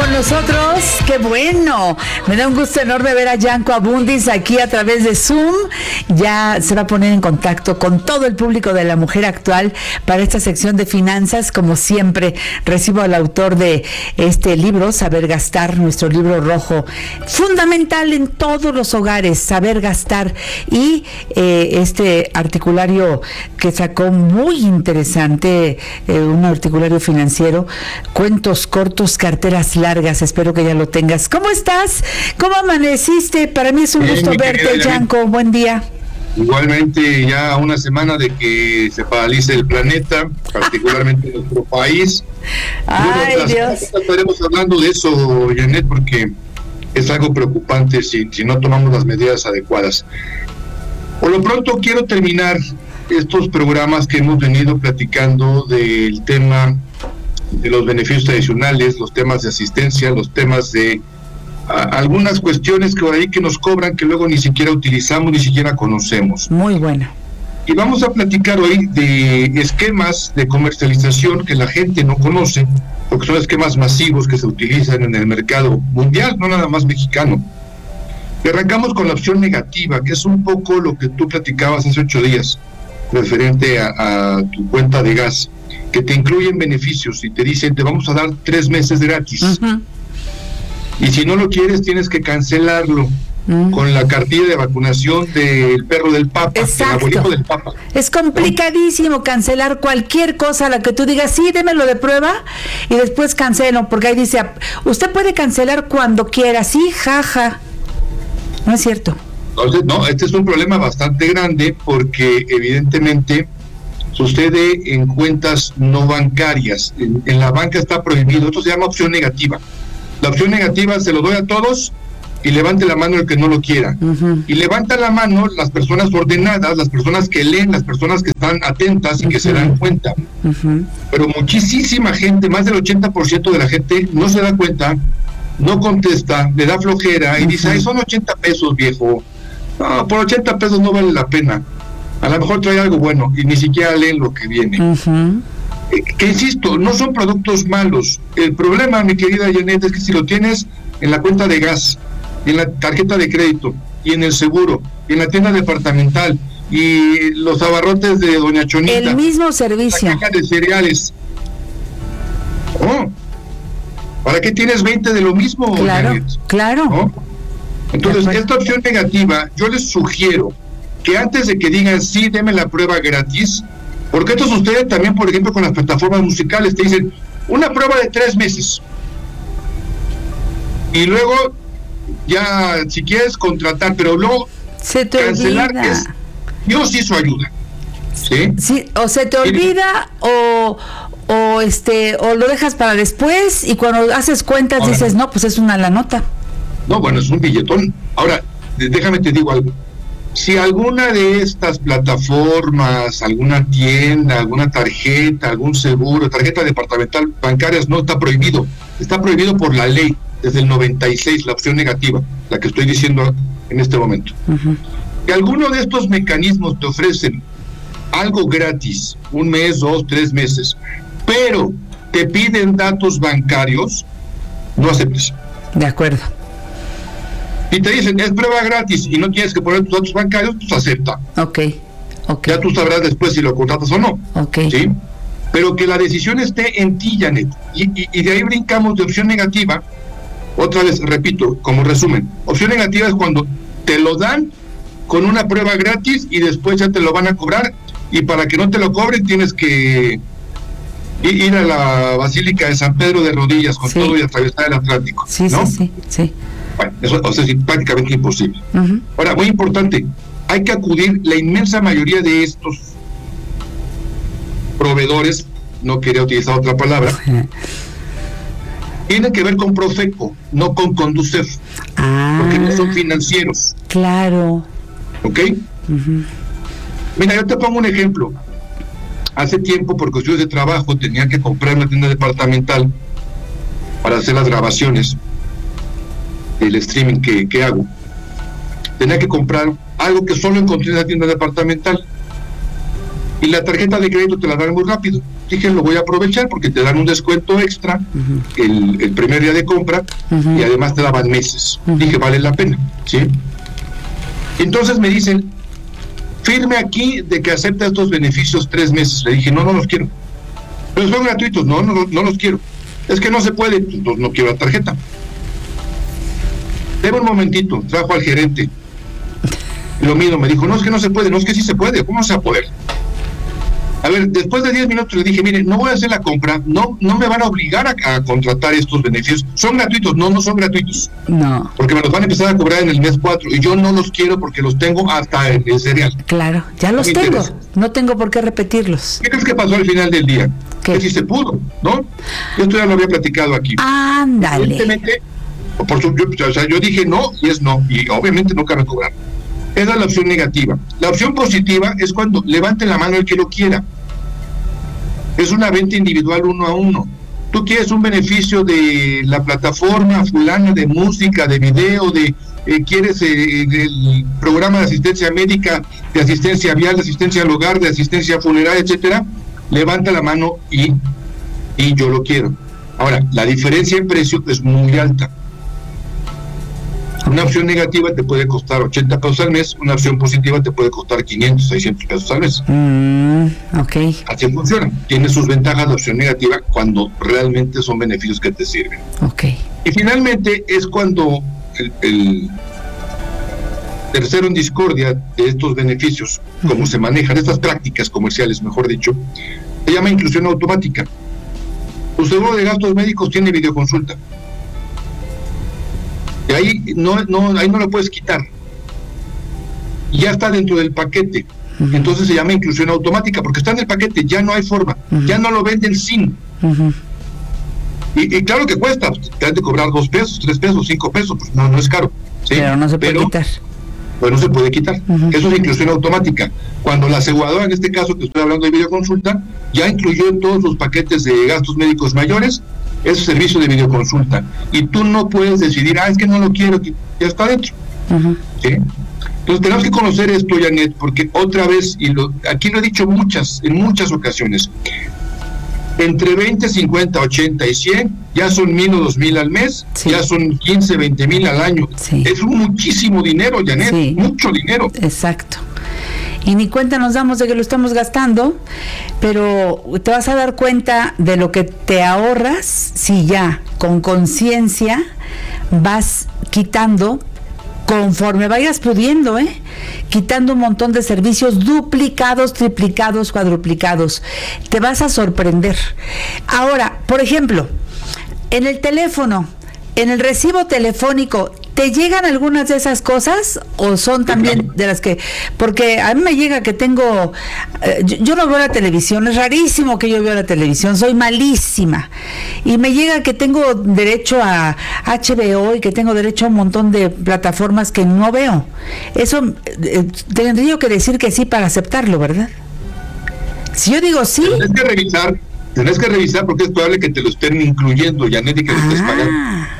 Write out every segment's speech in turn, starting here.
con nosotros. ¡Qué bueno! Me da un gusto enorme ver a Yanko Abundis aquí a través de Zoom. Ya se va a poner en contacto con todo el público de La Mujer Actual para esta sección de finanzas. Como siempre, recibo al autor de este libro, Saber Gastar, nuestro libro rojo, fundamental en todos los hogares, Saber Gastar, y este articulario que sacó muy interesante, un articulario financiero, cuentos cortos, carteras largas. Espero que ya lo tengas. ¿Cómo estás? ¿Cómo amaneciste? Para mí es un gusto verte, Yanko. Buen día. Igualmente, ya una semana de que se paralice el planeta, particularmente nuestro país. Ay, bueno, Dios. Estaremos hablando de eso, Janet, porque es algo preocupante si no tomamos las medidas adecuadas. Por lo pronto, quiero terminar estos programas que hemos venido platicando del tema de los beneficios tradicionales, los temas de asistencia, los temas de algunas cuestiones que por ahí que nos cobran, que luego ni siquiera utilizamos, ni siquiera conocemos. Muy bueno. Y vamos a platicar hoy de esquemas de comercialización que la gente no conoce, porque son esquemas masivos que se utilizan en el mercado mundial, no nada más mexicano. Y arrancamos con la opción negativa, que es un poco lo que tú platicabas hace 8 días, referente a tu cuenta de gas, que te incluyen beneficios y te dicen, te vamos a dar 3 meses gratis. Uh-huh. Y si no lo quieres, tienes que cancelarlo con la cartilla de vacunación del perro del Papa, del abuelito del Papa. Es complicadísimo cancelar cualquier cosa a la que tú digas, sí, démelo de prueba, y después cancelo, porque ahí dice, usted puede cancelar cuando quiera, sí, jaja. No es cierto. Entonces, no, este es un problema bastante grande, porque evidentemente sucede en cuentas no bancarias. En la banca está prohibido. Esto se llama opción negativa. La opción negativa se lo doy a todos y levante la mano el que no lo quiera. Uh-huh. Y levanta la mano las personas ordenadas, las personas que leen, las personas que están atentas y que se dan cuenta. Uh-huh. Pero muchísima gente, más del 80% de la gente no se da cuenta, no contesta, le da flojera y dice, ay, son 80 pesos, viejo. No, por 80 pesos no vale la pena. A lo mejor trae algo bueno y ni siquiera leen lo que viene. Uh-huh. Que insisto, no son productos malos. El problema, mi querida Janet, es que si lo tienes en la cuenta de gas, en la tarjeta de crédito, y en el seguro, y en la tienda departamental, y los abarrotes de Doña Chonita, el mismo servicio, la caja de cereales, ¿para qué tienes 20 de lo mismo? Claro, Janet? Claro. ¿No? Entonces, esta opción negativa, yo les sugiero que antes de que digan, sí, deme la prueba gratis, porque esto sucede también, por ejemplo, con las plataformas musicales, te dicen, una prueba de 3 meses. Y luego, ya, si quieres contratar, pero luego se te cancelar, olvida. Dios hizo ayuda. ¿Sí? Sí, o se te olvida, o lo dejas para después, y cuando haces cuentas ahora, dices, no, pues es una la nota. No, bueno, es un billetón. Ahora, déjame te digo algo. Si alguna de estas plataformas, alguna tienda, alguna tarjeta, algún seguro, tarjeta departamental, bancarias, no está prohibido por la ley desde el 96, la opción negativa, la que estoy diciendo en este momento. Uh-huh. Si alguno de estos mecanismos te ofrecen algo gratis, 1 mes, 2, 3 meses, pero te piden datos bancarios, no aceptes. De acuerdo. Si te dicen, es prueba gratis y no tienes que poner tus datos bancarios, pues acepta. Okay. Ya tú sabrás después si lo contratas o no. Okay. ¿Sí? Pero que la decisión esté en ti, Janet. Y de ahí brincamos de opción negativa. Otra vez, repito, como resumen. Opción negativa es cuando te lo dan con una prueba gratis y después ya te lo van a cobrar. Y para que no te lo cobren tienes que ir a la Basílica de San Pedro de rodillas con todo y atravesar el Atlántico. Sí, ¿no? Sí. Bueno, eso es prácticamente imposible. Uh-huh. Ahora, muy importante, hay que acudir, la inmensa mayoría de estos proveedores, no quería utilizar otra palabra, tienen que ver con Profeco, no con Conducef, porque no son financieros. Claro. ¿Ok? Uh-huh. Mira, yo te pongo un ejemplo. Hace tiempo, por cuestiones de trabajo, tenía que comprar una tienda departamental para hacer las grabaciones, el streaming que hago. Tenía que comprar algo que solo encontré en la tienda departamental. y la tarjeta de crédito te la dan muy rápido. Dije, lo voy a aprovechar porque te dan un descuento extra el primer día de compra y además te daban meses. Dije, vale la pena, ¿sí? Entonces me dicen, firme aquí de que acepta estos beneficios 3 meses. Le dije, no los quiero. Pero son gratuitos, no los quiero. Es que no se puede, entonces no quiero la tarjeta. Deme un momentito, trajo al gerente. Lo mismo, me dijo, no, es que no se puede, no, es que sí se puede, ¿cómo se va a poder? A ver, después de 10 minutos le dije, mire, no voy a hacer la compra, no me van a obligar a contratar estos beneficios, son gratuitos, no son gratuitos. No. Porque me los van a empezar a cobrar en el mes 4 y yo no los quiero porque los tengo hasta en el cereal. Claro, ya los tengo, no tengo por qué repetirlos. ¿Qué crees que pasó al final del día? ¿Qué? Que sí se pudo, ¿no? Esto ya lo había platicado aquí. Ándale. Evidentemente, yo dije no y es no, y obviamente nunca me cobraron. Esa es la opción negativa. La opción positiva es cuando levante la mano el que lo quiera. Es una venta individual 1 a 1. Tú quieres un beneficio de la plataforma fulana de música, de video, quieres el programa de asistencia médica, de asistencia vial, de asistencia al hogar, de asistencia funeraria, etcétera. Levanta la mano y yo lo quiero. Ahora, la diferencia en precio es muy alta. Una opción negativa te puede costar 80 pesos al mes, una opción positiva te puede costar 500, 600 pesos al mes. Ok. Así funciona. Tiene sus ventajas la opción negativa cuando realmente son beneficios que te sirven. Ok. Y finalmente es cuando el tercero en discordia de estos beneficios, como se manejan estas prácticas comerciales, mejor dicho, se llama inclusión automática. Tu seguro de gastos médicos tiene videoconsulta. Y ahí no lo puedes quitar. Ya está dentro del paquete. Entonces se llama inclusión automática, porque está en el paquete, ya no hay forma, ya no lo venden sin. Y claro que cuesta, te han de cobrar 2 pesos, 3 pesos, 5 pesos, pues no es caro. ¿Sí? Pero no se puede quitar. Pues no se puede quitar. Eso es inclusión automática. Cuando la aseguradora, en este caso que estoy hablando de videoconsulta, ya incluyó en todos los paquetes de gastos médicos mayores ese servicio de videoconsulta. Y tú no puedes decidir, es que no lo quiero, ya está dentro. ¿Sí? Entonces tenemos que conocer esto, Janet, porque otra vez, aquí lo he dicho en muchas ocasiones, entre 20, 50, 80 y 100, ya son 1,000 o 2,000 al mes, ya son 15, 20 mil al año. Es muchísimo dinero, Janet, mucho dinero. Exacto. Y ni cuenta nos damos de que lo estamos gastando, pero te vas a dar cuenta de lo que te ahorras si ya con conciencia vas quitando, conforme vayas pudiendo, quitando un montón de servicios duplicados, triplicados, cuadruplicados. Te vas a sorprender. Ahora, por ejemplo, en el teléfono, en el recibo telefónico, ¿te llegan algunas de esas cosas o son también de las que...? Porque a mí me llega que tengo... yo no veo la televisión, es rarísimo que yo vea la televisión, soy malísima. Y me llega que tengo derecho a HBO y que tengo derecho a un montón de plataformas que no veo. Eso tendría que decir que sí para aceptarlo, ¿verdad? Si yo digo sí... Tenés que revisar porque es probable que te lo estén incluyendo, Janet, y que lo estés pagando.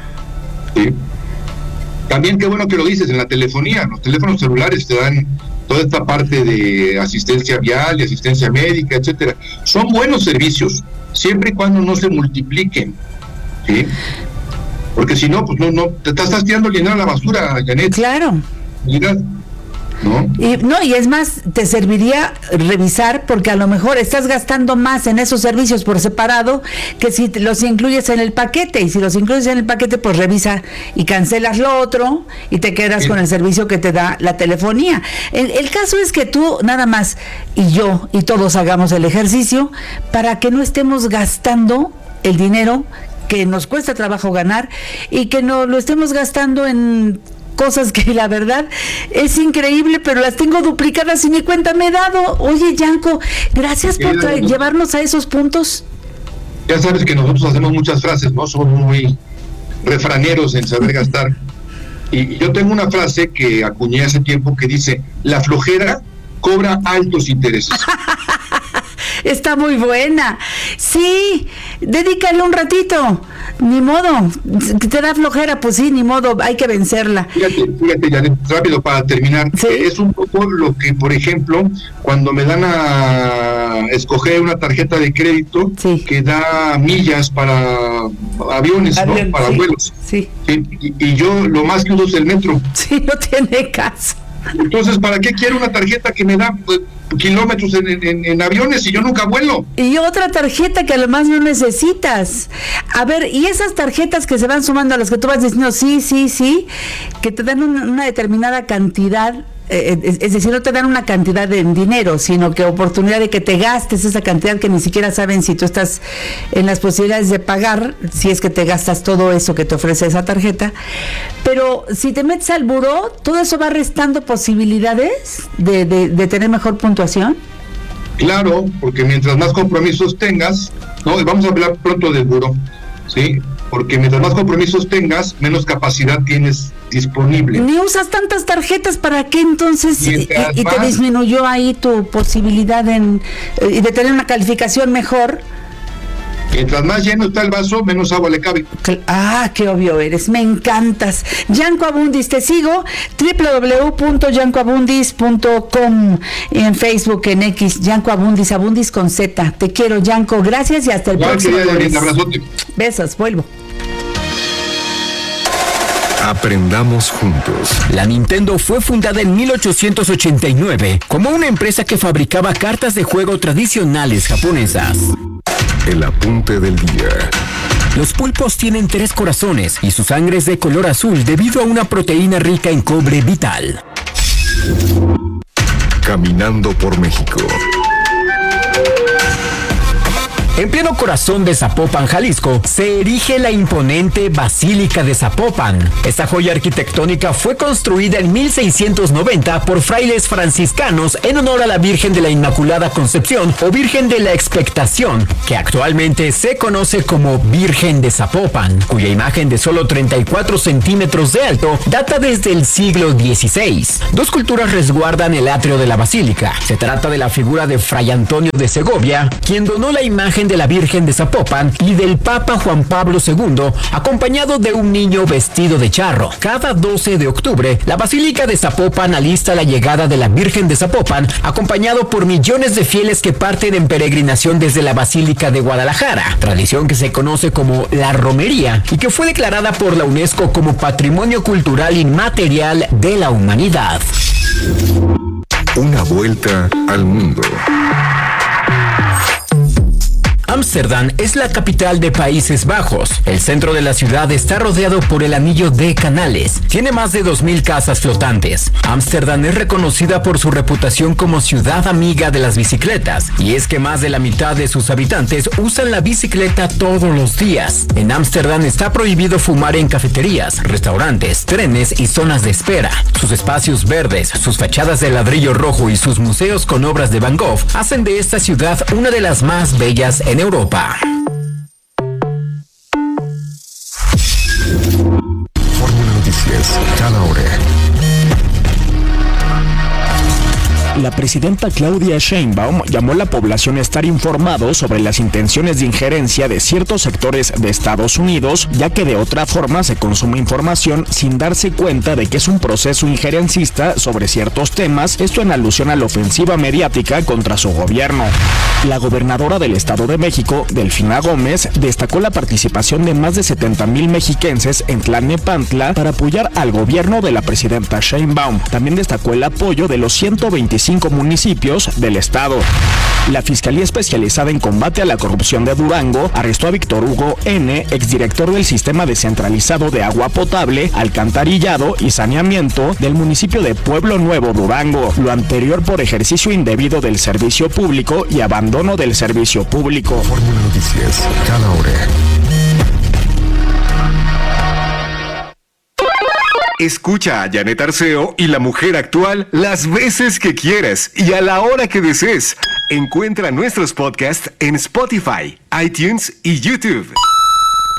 Sí. También qué bueno que lo dices, en la telefonía, los teléfonos celulares te dan toda esta parte de asistencia vial y asistencia médica, etcétera. Son buenos servicios, siempre y cuando no se multipliquen, ¿sí? Porque si no, pues no te estás tirando el dinero a la basura, Janet. Claro. Mira, ¿no? Y es más, te serviría revisar, porque a lo mejor estás gastando más en esos servicios por separado que si los incluyes en el paquete, y si los incluyes en el paquete, pues revisa y cancelas lo otro y te quedas con el servicio que te da la telefonía. El caso es que tú nada más y yo y todos hagamos el ejercicio para que no estemos gastando el dinero que nos cuesta trabajo ganar y que no lo estemos gastando en cosas que la verdad es increíble, pero las tengo duplicadas y ni cuenta me he dado. Oye, Yanko, gracias por llevarnos a esos puntos. Ya sabes que nosotros hacemos muchas frases, ¿no? Somos muy refraneros en saber gastar. Y yo tengo una frase que acuñé hace tiempo que dice, la flojera cobra altos intereses. Está muy buena. Sí, dedícale un ratito. Ni modo, te da flojera, pues sí, ni modo, hay que vencerla. Fíjate, Janet, rápido para terminar. ¿Sí? Es un poco lo que, por ejemplo, cuando me dan a escoger una tarjeta de crédito que da millas para aviones, ¿no? Para vuelos. Sí. Y yo lo más que uso es el metro. Sí, no tiene caso. Entonces, ¿para qué quiero una tarjeta que me da kilómetros en aviones si yo nunca vuelo? Y otra tarjeta que además no necesitas. A ver, y esas tarjetas que se van sumando a las que tú vas diciendo sí, que te dan una determinada cantidad, es decir, no te dan una cantidad en dinero, sino que oportunidad de que te gastes esa cantidad que ni siquiera saben si tú estás en las posibilidades de pagar, si es que te gastas todo eso que te ofrece esa tarjeta. Pero si te metes al buró, todo eso va restando posibilidades de tener mejor puntuación. Claro, porque mientras más compromisos tengas, ¿no? Vamos a hablar pronto del buró, ¿sí? Porque mientras más compromisos tengas, menos capacidad tienes disponible. Ni usas tantas tarjetas, ¿para qué entonces? Y te disminuyó ahí tu posibilidad de tener una calificación mejor. Mientras más lleno está el vaso, menos agua le cabe. Ah, qué obvio eres, me encantas. Yanko Abundis, te sigo, www.yankoabundis.com, en Facebook, en X, Yanko Abundis, Abundis con Z. Te quiero, Yanko, gracias y hasta el próximo. Un abrazote. Besos, vuelvo. Aprendamos juntos. La Nintendo fue fundada en 1889 como una empresa que fabricaba cartas de juego tradicionales japonesas. El apunte del día. Los pulpos tienen 3 corazones y su sangre es de color azul debido a una proteína rica en cobre vital. Caminando por México. En pleno corazón de Zapopan, Jalisco, se erige la imponente Basílica de Zapopan. Esta joya arquitectónica fue construida en 1690 por frailes franciscanos en honor a la Virgen de la Inmaculada Concepción o Virgen de la Expectación, que actualmente se conoce como Virgen de Zapopan, cuya imagen de solo 34 centímetros de alto data desde el siglo XVI. 2 esculturas resguardan el atrio de la basílica. Se trata de la figura de Fray Antonio de Segovia, quien donó la imagen de la Virgen de Zapopan, y del Papa Juan Pablo II, acompañado de un niño vestido de charro. Cada 12 de octubre, la Basílica de Zapopan alista la llegada de la Virgen de Zapopan, acompañado por millones de fieles que parten en peregrinación desde la Basílica de Guadalajara, tradición que se conoce como la romería y que fue declarada por la UNESCO como Patrimonio Cultural Inmaterial de la Humanidad. Una vuelta al mundo. Ámsterdam es la capital de Países Bajos. El centro de la ciudad está rodeado por el anillo de canales. Tiene más de 2,000 casas flotantes. Ámsterdam es reconocida por su reputación como ciudad amiga de las bicicletas. Y es que más de la mitad de sus habitantes usan la bicicleta todos los días. En Ámsterdam está prohibido fumar en cafeterías, restaurantes, trenes y zonas de espera. Sus espacios verdes, sus fachadas de ladrillo rojo y sus museos con obras de Van Gogh hacen de esta ciudad una de las más bellas en Europa. Fórmula Noticias, cada hora. La presidenta Claudia Sheinbaum llamó a la población a estar informados sobre las intenciones de injerencia de ciertos sectores de Estados Unidos, ya que de otra forma se consume información sin darse cuenta de que es un proceso injerencista sobre ciertos temas, esto en alusión a la ofensiva mediática contra su gobierno. La gobernadora del Estado de México, Delfina Gómez, destacó la participación de más de 70,000 mexiquenses en Tlalnepantla para apoyar al gobierno de la presidenta Sheinbaum. También destacó el apoyo de los 125 municipios del estado. La Fiscalía Especializada en Combate a la Corrupción de Durango arrestó a Víctor Hugo N., exdirector del Sistema Descentralizado de Agua Potable, Alcantarillado y Saneamiento del municipio de Pueblo Nuevo, Durango. Lo anterior por ejercicio indebido del servicio público y abandono del servicio público. Fórmula Noticias, cada hora. Escucha a Janet Arceo y La Mujer Actual las veces que quieras y a la hora que desees. Encuentra nuestros podcasts en Spotify, iTunes y YouTube.